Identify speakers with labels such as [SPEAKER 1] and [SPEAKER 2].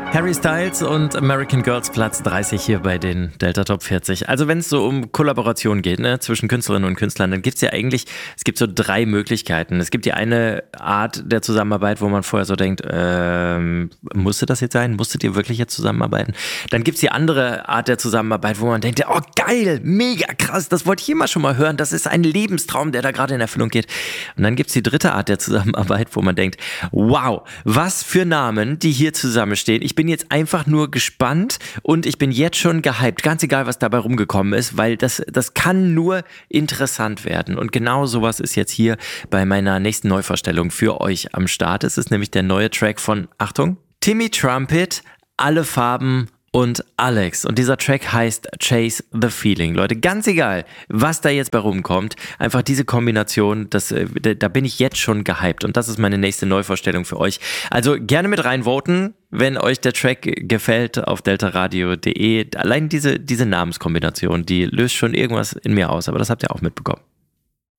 [SPEAKER 1] Harry Styles und American Girls Platz 30 hier bei den Delta Top 40. Also wenn es so um Kollaboration geht, ne, zwischen Künstlerinnen und Künstlern, dann gibt's ja eigentlich, es gibt so 3 Möglichkeiten. Es gibt die eine Art der Zusammenarbeit, wo man vorher so denkt, musste das jetzt sein? Musstet ihr wirklich jetzt zusammenarbeiten? Dann gibt's die andere Art der Zusammenarbeit, wo man denkt, oh geil, mega krass, das wollte ich immer schon mal hören, das ist ein Lebenstraum, der da gerade in Erfüllung geht. Und dann gibt's die dritte Art der Zusammenarbeit, wo man denkt, wow, was für Namen, die hier zusammenstehen. Ich bin jetzt einfach nur gespannt und ich bin jetzt schon gehypt, ganz egal, was dabei rumgekommen ist, weil das kann nur interessant werden. Und genau sowas ist jetzt hier bei meiner nächsten Neuvorstellung für euch am Start. Es ist nämlich der neue Track von, Achtung, Timmy Trumpet, Alle Farben und Alex. Und dieser Track heißt Chase the Feeling. Leute, ganz egal, was da jetzt bei rumkommt, einfach diese Kombination, da bin ich jetzt schon gehypt. Und das ist meine nächste Neuvorstellung für euch. Also gerne mit reinvoten, wenn euch der Track gefällt auf deltaradio.de. Allein diese Namenskombination, die löst schon irgendwas in mir aus. Aber das habt ihr auch mitbekommen.